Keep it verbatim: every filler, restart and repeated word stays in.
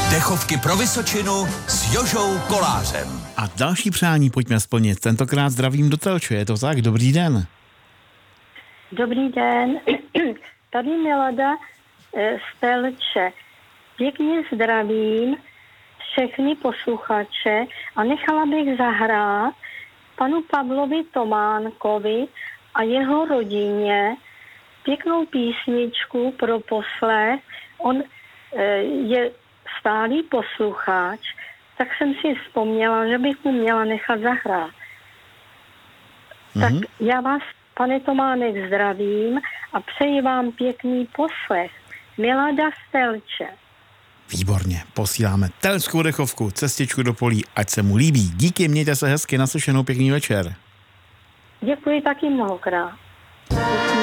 Dechovky pro Vysočinu s Jožou Kolářem. A další přání pojďme splnit. Tentokrát zdravím do Telče, je to tak? Dobrý den. Dobrý den. Tady Milada z Telče. Pěkně zdravím všechny posluchače a nechala bych zahrát panu Pavlovi Tománkovi a jeho rodině pěknou písničku pro poslech. On je stálý posluchač, tak jsem si vzpomněla, že bych mu měla nechat zahrát. Mm-hmm. Tak já vás, pane Tománek, zdravím a přeji vám pěkný poslech. Milada z Telče. Výborně, posíláme telčskou dechovku, cestičku do polí, ať se mu líbí. Díky, mějte se hezky, naslyšenou, pěkný večer. Děkuji taky mnohokrát.